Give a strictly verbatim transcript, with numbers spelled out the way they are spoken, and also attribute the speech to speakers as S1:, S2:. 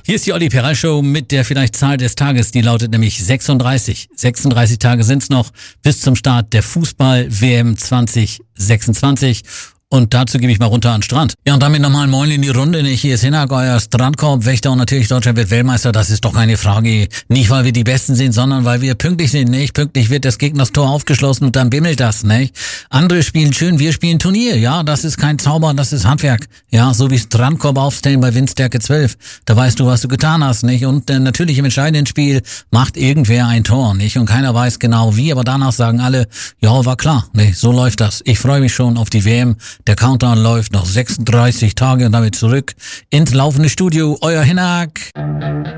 S1: Hier ist die Olli Perel Show mit der vielleicht Zahl des Tages, die lautet nämlich sechsunddreißig. sechsunddreißig Tage sind's noch bis zum Start der Fußball-W M zwanzig sechsundzwanzig. Und dazu gebe ich mal runter an den Strand. Ja, und damit nochmal ein Moin in die Runde. Nicht? Hier ist Hinak, euer Strandkorb-Wächter, und natürlich Deutschland wird Weltmeister. Das ist doch keine Frage. Nicht, weil wir die Besten sind, sondern weil wir pünktlich sind. Nicht? Pünktlich wird das Gegnerstor aufgeschlossen und dann bimmelt das. Nicht? Andere spielen schön, wir spielen Turnier. Ja, das ist kein Zauber, das ist Handwerk. Ja, so wie Strandkorb aufstellen bei Windstärke zwölf. Da weißt du, was du getan hast. Nicht? Und äh, natürlich im entscheidenden Spiel macht irgendwer ein Tor. Nicht? Und keiner weiß genau wie, aber danach sagen alle, ja, war klar. Nicht? So läuft das. Ich freue mich schon auf die W M. Der Countdown läuft noch sechsunddreißig Tage und damit zurück ins laufende Studio. Euer Hinak.